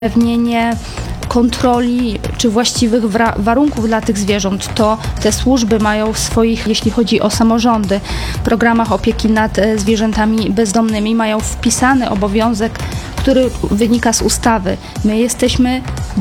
Zapewnienie kontroli czy właściwych warunków dla tych zwierząt, to te służby mają w swoich, jeśli chodzi o samorządy, programach opieki nad zwierzętami bezdomnymi, mają wpisany obowiązek, który wynika z ustawy. My jesteśmy